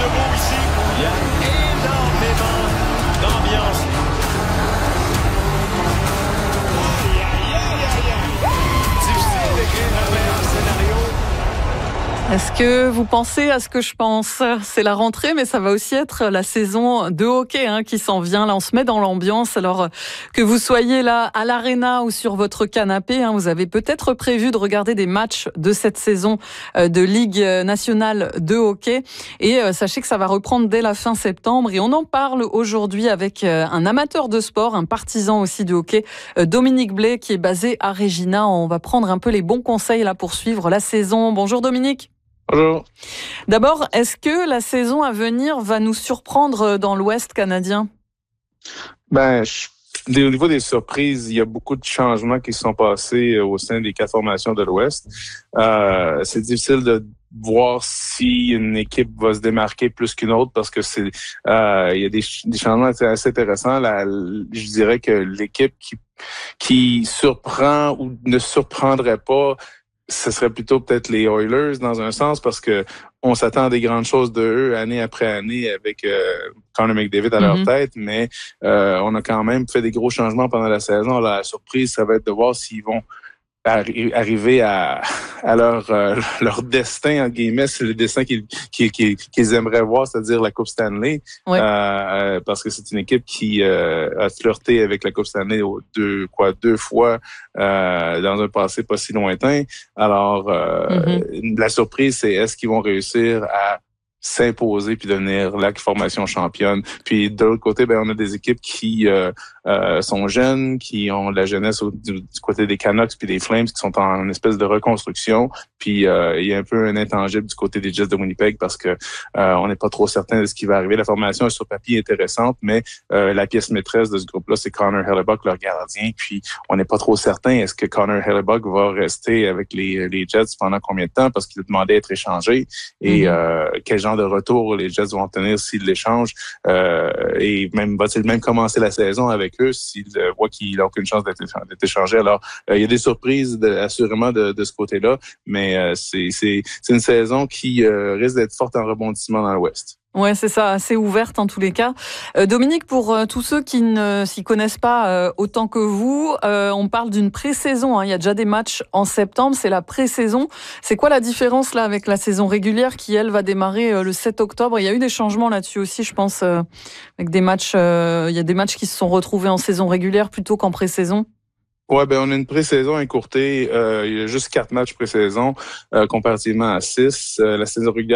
debout ici. Il y a énormément d'ambiance. Difficile d'écrire un meilleur scénario. Est-ce que vous pensez à ce que je pense? C'est la rentrée, mais ça va aussi être la saison de hockey qui s'en vient. Là, on se met dans l'ambiance. Alors que vous soyez là à l'aréna ou sur votre canapé, vous avez peut-être prévu de regarder des matchs de cette saison de Ligue nationale de hockey. Et sachez que ça va reprendre dès la fin septembre. Et on en parle aujourd'hui avec un amateur de sport, un partisan aussi de hockey, Dominique Blais, qui est basé à Regina. On va prendre un peu les bons conseils là pour suivre la saison. Bonjour Dominique. Bonjour. D'abord, est-ce que la saison à venir va nous surprendre dans l'Ouest canadien? Au niveau des surprises, il y a beaucoup de changements qui se sont passés au sein des 4 formations de l'Ouest. C'est difficile de voir si une équipe va se démarquer plus qu'une autre parce que il y a des changements assez intéressants. Je dirais que l'équipe qui surprend ou ne surprendrait pas, ce serait plutôt peut-être les Oilers dans un sens parce que on s'attend à des grandes choses de eux année après année avec Connor McDavid à leur tête, mais on a quand même fait des gros changements pendant la saison. La surprise, ça va être de voir s'ils vont arriver à leur destin, en guillemets, c'est le destin qu'ils aimeraient voir, c'est-à-dire la Coupe Stanley. Ouais. Parce que c'est une équipe qui a flirté avec la Coupe Stanley deux fois dans un passé pas si lointain. Alors, la surprise, c'est est-ce qu'ils vont réussir à s'imposer puis devenir la formation championne. Puis de l'autre côté, on a des équipes qui sont jeunes, qui ont de la jeunesse du côté des Canucks puis des Flames qui sont en espèce de reconstruction. Puis il y a un peu un intangible du côté des Jets de Winnipeg parce que on n'est pas trop certain de ce qui va arriver. La formation est sur papier intéressante, mais la pièce maîtresse de ce groupe-là, c'est Connor Hellebuyck, leur gardien. Puis on n'est pas trop certain est-ce que Connor Hellebuyck va rester avec les Jets pendant combien de temps parce qu'il a demandé à être échangé et quel genre de retour les Jets vont obtenir s'ils l'échangent et même va-t-il même commencer la saison avec eux s'il voit qu'il n'a aucune chance d'être échangé. Alors, il y a des surprises assurément de ce côté-là, mais c'est une saison qui risque d'être forte en rebondissement dans l'Ouest. Ouais, c'est ça, assez ouverte en tous les cas. Dominique, pour tous ceux qui ne s'y connaissent pas autant que vous, on parle d'une pré-saison. Il y a déjà des matchs en septembre, c'est la pré-saison. C'est quoi la différence là avec la saison régulière qui, elle, va démarrer le 7 octobre? Il y a eu des changements là-dessus aussi, je pense, avec des matchs. Il y a des matchs qui se sont retrouvés en saison régulière plutôt qu'en pré-saison. Ouais, on a une pré-saison écourtée. Il y a juste 4 matchs pré-saison comparativement à 6. La saison régulière